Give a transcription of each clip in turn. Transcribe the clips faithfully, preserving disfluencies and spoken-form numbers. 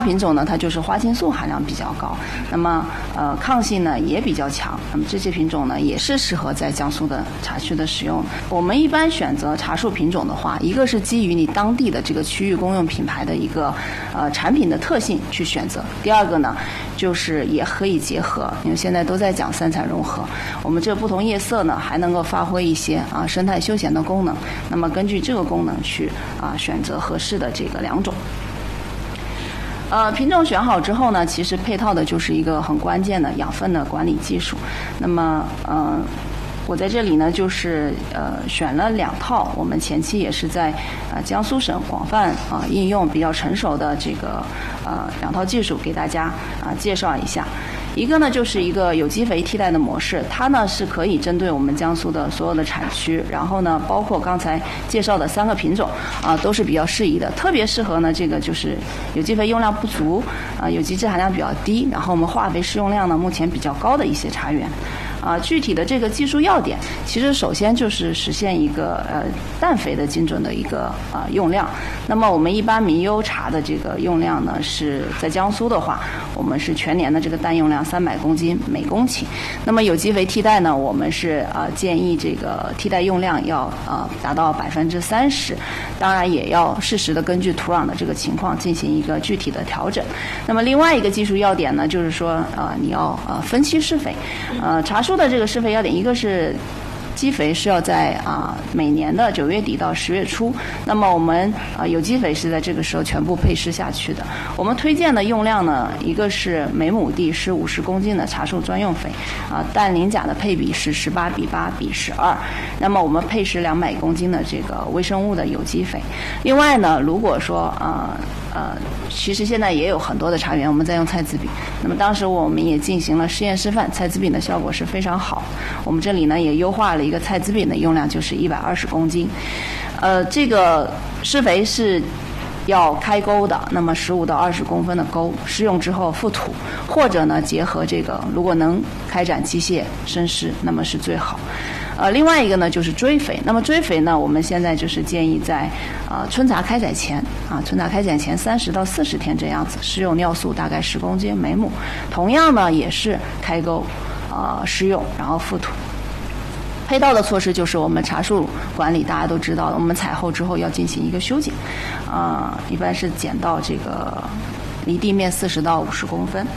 品种呢，它就是花青素含量比较高，那么呃抗性呢也比较强。那么这些品种呢也是适合在江苏的茶区的使用。我们一般选择茶树品种的话，一个是基于你当地的这个区域公用品牌的一个呃产品的特性去选择，第二个呢就是也可以结合，因为现在都在讲三彩融合，我们这不同叶色呢还能够发挥一些啊生态休闲的功能。那么根据这个功能去啊选择合适的这个两种。呃，品种选好之后呢，其实配套的就是一个很关键的养分的管理技术。那么，呃，我在这里呢，就是呃选了两套，我们前期也是在呃江苏省广泛啊、呃、应用比较成熟的这个呃两套技术给大家啊、呃、介绍一下。一个呢就是一个有机肥替代的模式，它呢是可以针对我们江苏的所有的产区，然后呢包括刚才介绍的三个品种啊、呃、都是比较适宜的，特别适合呢这个就是有机肥用量不足啊、呃、有机质含量比较低，然后我们化肥适用量呢目前比较高的一些茶园。啊，具体的这个技术要点，其实首先就是实现一个呃氮肥的精准的一个呃用量。那么我们一般名优茶的这个用量呢，是在江苏的话，我们是全年的这个氮用量三百公斤每公顷。那么有机肥替代呢，我们是呃建议这个替代用量要呃达到百分之三十，当然也要适时的根据土壤的这个情况进行一个具体的调整。那么另外一个技术要点呢，就是说呃你要呃分期施肥，呃茶树的这个施肥要点，一个是基肥是要在啊、呃、每年的九月底到十月初，那么我们啊、呃、有机肥是在这个时候全部配施下去的。我们推荐的用量呢，一个是每亩地是五十公斤的茶树专用肥，啊、呃、氮磷钾的配比是十八比八比十二，那么我们配施两百公斤的这个微生物的有机肥。另外呢，如果说啊。呃呃，其实现在也有很多的茶园我们在用菜籽饼，那么当时我们也进行了实验示范，菜籽饼的效果是非常好。我们这里呢也优化了一个菜籽饼的用量，就是一百二十公斤。呃，这个施肥是要开沟的，那么十五到二十公分的沟，施用之后覆土，或者呢结合这个，如果能开展机械深施，那么是最好。呃，另外一个呢就是追肥。那么追肥呢，我们现在就是建议在啊、呃、春茶开采前啊，春茶开采前三十到四十天这样子，施用尿素大概十公斤每亩。同样呢，也是开沟啊、呃、施用，然后覆土。配套的措施就是我们茶树管理，大家都知道了，我们采后之后要进行一个修剪，啊、呃，一般是剪到这个离地面四十到五十公分。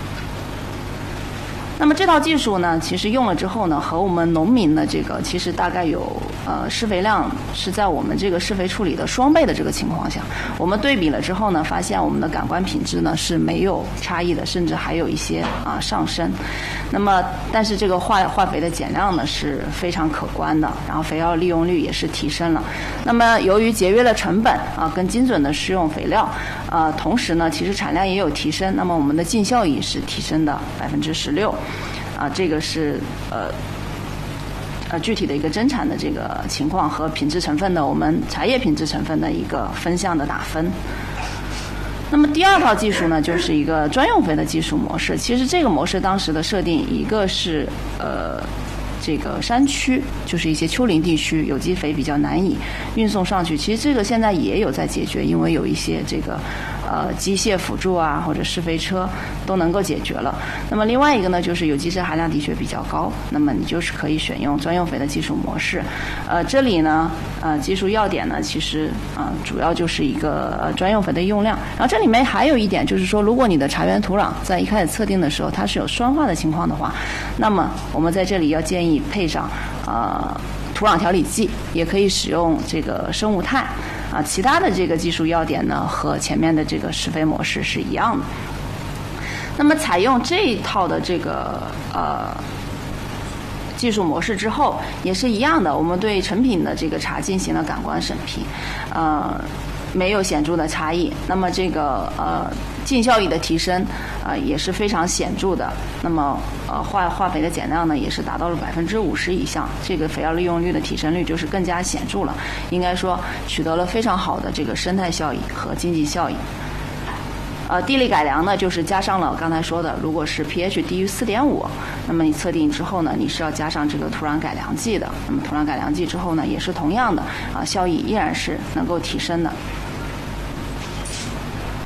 那么这套技术呢，其实用了之后呢，和我们农民的这个其实大概有呃施肥量是在我们这个施肥处理的双倍的这个情况下，我们对比了之后呢，发现我们的感官品质呢是没有差异的，甚至还有一些啊上升。那么但是这个化化肥的减量呢是非常可观的，然后肥料利用率也是提升了。那么由于节约了成本啊，跟精准的施用肥料，啊，同时呢，其实产量也有提升，那么我们的净效益是提升的百分之十六。啊，这个是呃呃具体的一个增产的这个情况和品质成分的我们茶叶品质成分的一个分项的打分。那么第二套技术呢，就是一个专用肥的技术模式。其实这个模式当时的设定，一个是呃这个山区，就是一些丘陵地区有机肥比较难以运送上去，其实这个现在也有在解决，因为有一些这个呃机械辅助啊或者施肥车都能够解决了。那么另外一个呢，就是有机质含量的确比较高，那么你就是可以选用专用肥的技术模式。呃，这里呢呃技术要点呢，其实啊、呃、主要就是一个呃专用肥的用量。然后这里面还有一点就是说，如果你的茶园土壤在一开始测定的时候它是有酸化的情况的话，那么我们在这里要建议配上呃土壤调理剂，也可以使用这个生物炭啊。其他的这个技术要点呢，和前面的这个施肥模式是一样的。那么采用这一套的这个呃技术模式之后，也是一样的，我们对成品的这个茶进行了感官审批，呃。没有显著的差异，那么这个呃净效益的提升啊、呃、也是非常显著的。那么呃化化肥的减量呢也是达到了百分之五十以上，这个肥料利用率的提升率就是更加显著了。应该说取得了非常好的这个生态效益和经济效益。呃，地力改良呢，就是加上了刚才说的，如果是 pH 低于 四点五， 那么你测定之后呢，你是要加上这个土壤改良剂的。那么土壤改良剂之后呢，也是同样的啊，效益依然是能够提升的。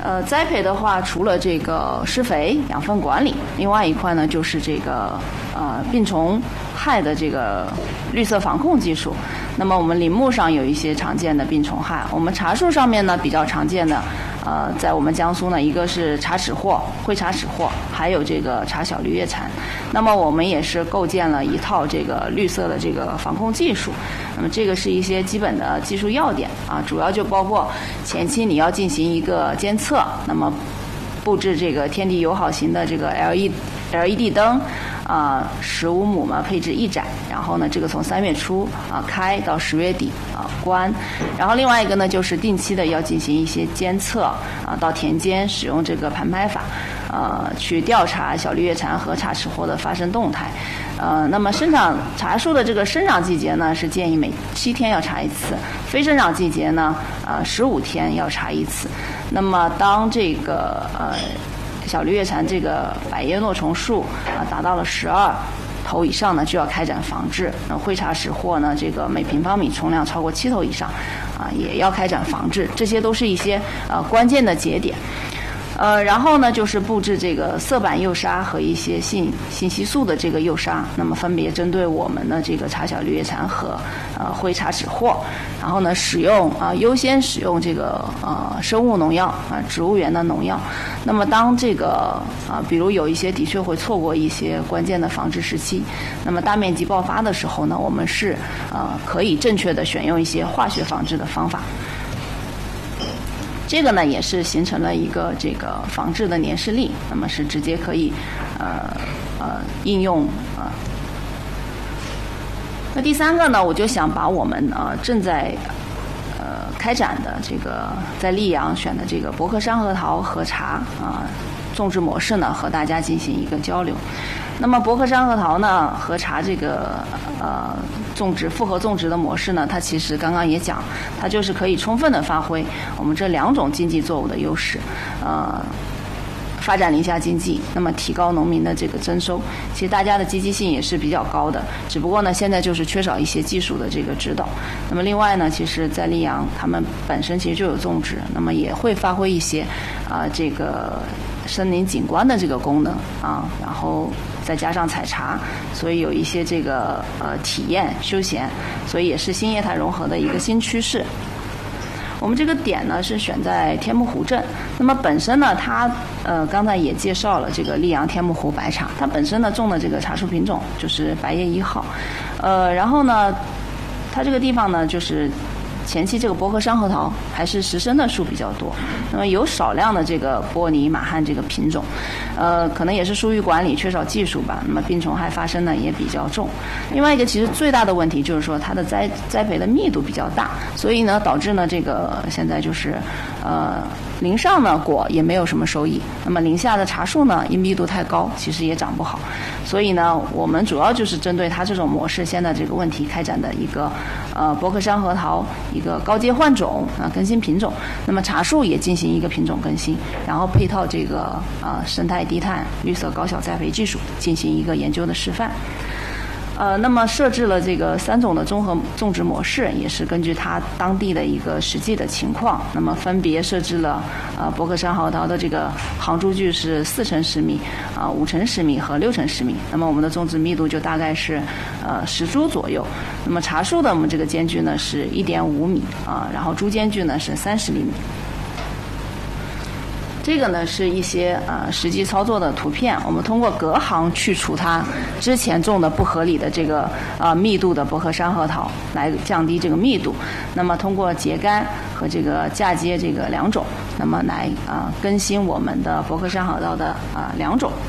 呃，栽培的话，除了这个施肥、养分管理，另外一块呢就是这个呃病虫害的这个绿色防控技术。那么我们林木上有一些常见的病虫害，我们茶树上面呢比较常见的，呃，在我们江苏呢，一个是茶齿货、灰茶齿货，还有这个茶小绿叶蝉。那么我们也是构建了一套这个绿色的这个防控技术。那么这个是一些基本的技术要点啊，主要就包括前期你要进行一个监测，那么布置这个天敌友好型的这个 L E L E D 灯。啊，十五亩嘛，配置一盏，然后呢，这个从三月初啊开到十月底啊关，然后另外一个呢，就是定期的要进行一些监测啊，到田间使用这个盘拍法，呃，去调查小绿叶蝉和茶齿货的发生动态，呃，那么生长茶树的这个生长季节呢，是建议每七天要查一次，非生长季节呢，呃，十五天要查一次。那么当这个呃。小绿叶蝉这个百叶糯虫数啊达到了十二头以上呢，就要开展防治。那灰茶齿货呢，这个每平方米虫量超过七头以上，啊也要开展防治。这些都是一些呃关键的节点。呃，然后呢，就是布置这个色板诱杀和一些信信息素的这个诱杀，那么分别针对我们的这个茶小绿叶蝉和呃灰茶齿货，然后呢，使用啊、呃、优先使用这个呃生物农药啊、呃、植物源的农药。那么当这个啊、呃，比如有一些的确会错过一些关键的防治时期，那么大面积爆发的时候呢，我们是呃可以正确的选用一些化学防治的方法。这个呢也是形成了一个这个防治的年事历，那么是直接可以呃呃应用啊、呃。那第三个呢，我就想把我们呃正在呃开展的这个在溧阳选的这个博克山核桃和茶啊、呃、种植模式呢和大家进行一个交流。那么博克山核桃呢和茶这个呃种植复合种植的模式呢，它其实刚刚也讲，它就是可以充分的发挥我们这两种经济作物的优势，呃，发展林下经济，那么提高农民的这个增收。其实大家的积极性也是比较高的，只不过呢现在就是缺少一些技术的这个指导。那么另外呢，其实在溧阳他们本身其实就有种植，那么也会发挥一些啊、呃、这个森林景观的这个功能啊，然后再加上采茶，所以有一些这个呃体验休闲，所以也是新业态融合的一个新趋势。我们这个点呢是选在天目湖镇，那么本身呢它呃刚才也介绍了这个溧阳天目湖白茶，它本身呢种的这个茶树品种就是白叶一号，呃然后呢它这个地方呢就是前期这个博克山核桃还是实生的树比较多，那么有少量的这个波尼马汉这个品种，呃，可能也是疏于管理，缺少技术吧。那么病虫害发生呢也比较重。另外一个其实最大的问题就是说它的栽栽培的密度比较大，所以呢导致呢这个现在就是呃林上呢果也没有什么收益，那么林下的茶树呢因密度太高，其实也长不好。所以呢我们主要就是针对它这种模式现在这个问题开展的一个呃博克山核桃一个高阶换种啊、呃、更新品种，那么茶树也进行一个品种更新，然后配套这个呃生态低碳绿色高效栽培技术进行一个研究的示范。呃，那么设置了这个三种的综合种植模式，也是根据它当地的一个实际的情况，那么分别设置了呃博克山核桃的这个行株距是四乘十米、啊、呃、五乘十米和六乘十米，那么我们的种植密度就大概是呃十株左右。那么茶树的我们这个间距呢是一点五米啊、呃，然后株间距呢是三十厘米。这个呢是一些呃实际操作的图片，我们通过隔行去除它之前种的不合理的这个呃密度的博克山核桃，来降低这个密度。那么通过秸秆和这个嫁接这个两种，那么来啊、呃、更新我们的博克山核桃的啊、呃、两种。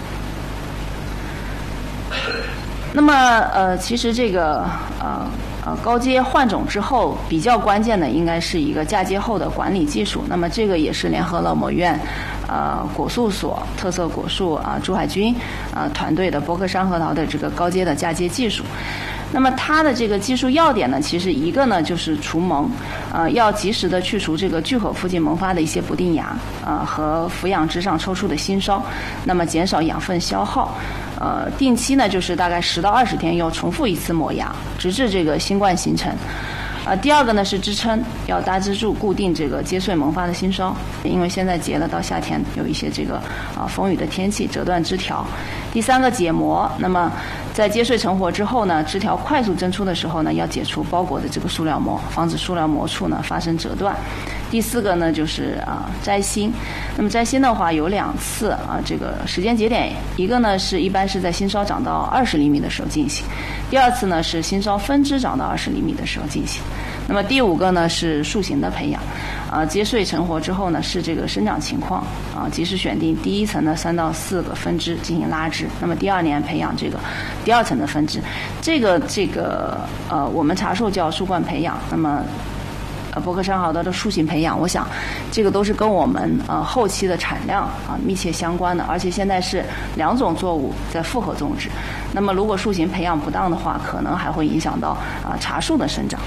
那么呃其实这个呃。呃，高阶换种之后，比较关键的应该是一个嫁接后的管理技术。那么这个也是联合了某院呃果树所特色果树啊、呃、朱海军啊、呃、团队的博克山核桃的这个高阶的嫁接技术。那么它的这个技术要点呢，其实一个呢就是除萌，呃，要及时的去除这个聚合附近萌发的一些不定芽，呃和俯仰枝上抽出的新梢，那么减少养分消耗。呃，定期呢就是大概十到二十天要重复一次抹芽，直至这个新冠形成。 呃，第二个呢是支撑，要搭支柱固定这个接穗萌发的新梢，因为现在结了，到夏天有一些这个啊风雨的天气，折断枝条。第三个解膜，那么在接穗成活之后呢，枝条快速增出的时候呢，要解除包裹的这个塑料膜，防止塑料膜处呢发生折断。第四个呢就是啊摘心，那么摘心的话有两次啊这个时间节点，一个呢是一般是在新梢长到二十厘米的时候进行，第二次呢是新梢分支长到二十厘米的时候进行。那么第五个呢是树形的培养，啊接穗成活之后呢是这个生长情况啊，及时选定第一层的三到四个分支进行拉枝，那么第二年培养这个第二层的分支，这个这个呃我们茶树叫树冠培养，那么呃柏克山豪刀的树形培养，我想这个都是跟我们呃后期的产量啊密切相关的，而且现在是两种作物在复合种植，那么如果树形培养不当的话，可能还会影响到啊茶树的生长。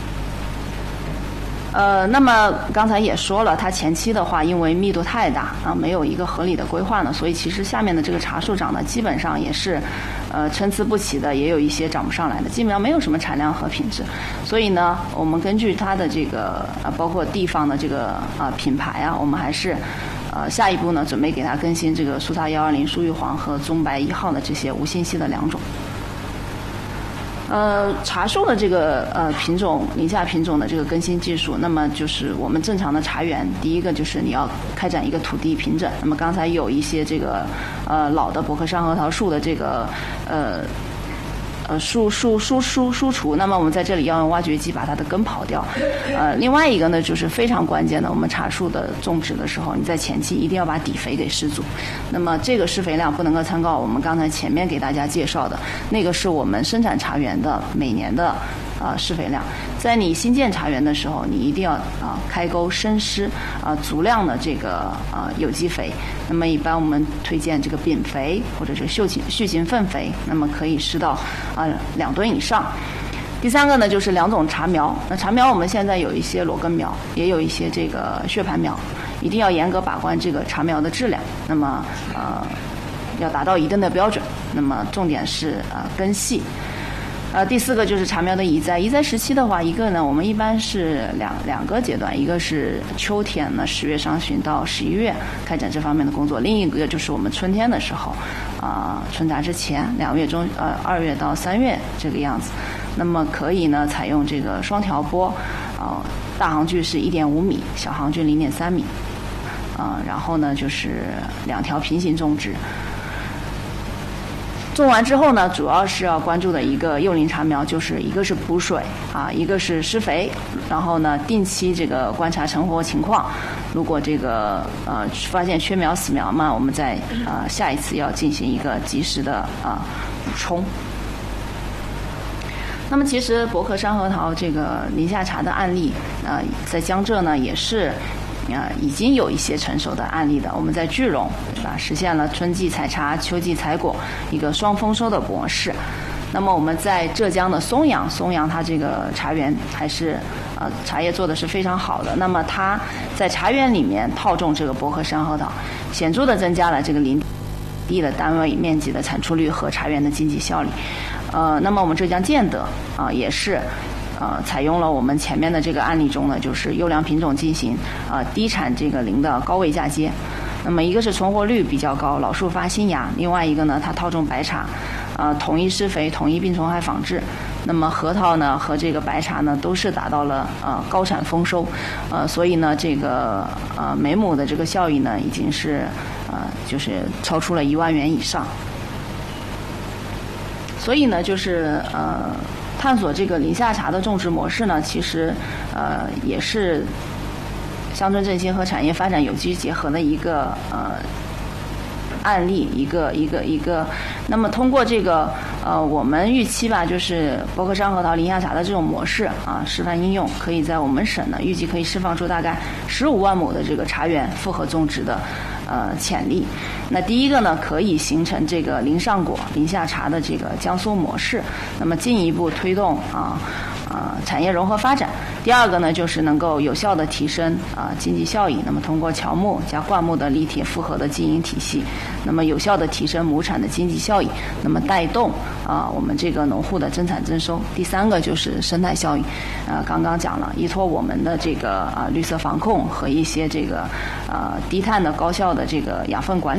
呃，那么刚才也说了，它前期的话，因为密度太大啊，没有一个合理的规划呢，所以其实下面的这个茶树长得基本上也是，呃，参差不齐的，也有一些长不上来的，基本上没有什么产量和品质。所以呢，我们根据它的这个呃，包括地方的这个啊、呃、品牌啊，我们还是呃下一步呢，准备给它更新这个苏塔幺二零舒玉皇和中白一号的这些无心系的两种。呃，茶树的这个呃品种，林下品种的这个更新技术，那么就是我们正常的茶园，第一个就是你要开展一个土地平整。那么刚才有一些这个呃老的柏克山核桃树的这个呃呃树树树树树除，那么我们在这里要用挖掘机把它的根刨掉。呃，另外一个呢，就是非常关键的，我们茶树的种植的时候，你在前期一定要把底肥给施足。那么这个施肥量不能够参考我们刚才前面给大家介绍的那个，是我们生产茶园的每年的啊、呃、施肥量。在你新建茶园的时候，你一定要啊、呃、开沟深施啊、呃、足量的这个啊、呃、有机肥。那么一般我们推荐这个丙肥或者是畜禽畜禽粪肥，那么可以施到啊、呃、两吨以上。第三个呢就是两种茶苗，那茶苗我们现在有一些裸根苗，也有一些这个血盘苗，一定要严格把关这个茶苗的质量，那么呃要达到一定的标准。那么重点是呃根系。呃，第四个就是茶苗的移栽。移栽时期的话，一个呢，我们一般是两两个阶段，一个是秋天呢，十月上旬到十一月开展这方面的工作，另一个就是我们春天的时候，啊、呃，春杂之前两月中，呃，二月到三月这个样子。那么可以呢，采用这个双条播，啊、呃，大行距是一点五米，小行距零点三米，啊、呃，然后呢就是两条平行种植。种完之后呢，主要是要关注的一个幼龄茶苗，就是一个是补水啊，一个是施肥，然后呢定期这个观察成活情况。如果这个呃发现缺苗死苗嘛，我们在呃下一次要进行一个及时的啊、呃、补充。那么其实柏克山核桃这个林下茶的案例，呃，在江浙呢也是。啊、呃，已经有一些成熟的案例的。我们在句容，对吧，实现了春季采茶、秋季采果一个双丰收的模式。那么我们在浙江的松阳，松阳它这个茶园还是呃茶叶做的是非常好的。那么它在茶园里面套种这个柏克山核桃，显著的增加了这个林地的单位面积的产出率和茶园的经济效益。呃，那么我们浙江建德啊、呃、也是。呃，采用了我们前面的这个案例中呢，就是优良品种进行呃低产这个林的高位嫁接。那么一个是存活率比较高，老树发新芽；另外一个呢，它套种白茶，呃，统一施肥，统一病虫害防治。那么核桃呢和这个白茶呢都是达到了呃高产丰收，呃，所以呢这个呃每亩的这个效益呢已经是呃就是超出了一万元以上。所以呢就是呃。探索这个林下茶的种植模式呢，其实呃也是乡村振兴和产业发展有机结合的一个呃案例，一个一个一个。那么通过这个呃我们预期吧，就是柏克山核桃林下茶的这种模式啊示范应用，可以在我们省呢预计可以释放出大概十五万亩的这个茶园复合种植的呃潜力。那第一个呢，可以形成这个林上果、林下茶的这个江苏模式。那么进一步推动啊啊、呃、产业融合发展。第二个呢，就是能够有效的提升啊、呃、经济效益。那么通过乔木加灌木的立铁复合的经营体系，那么有效的提升亩产的经济效益，那么带动啊、呃、我们这个农户的增产增收。第三个就是生态效应，呃刚刚讲了，依托我们的这个啊、呃、绿色防控和一些这个呃低碳的高效的这个养分管理。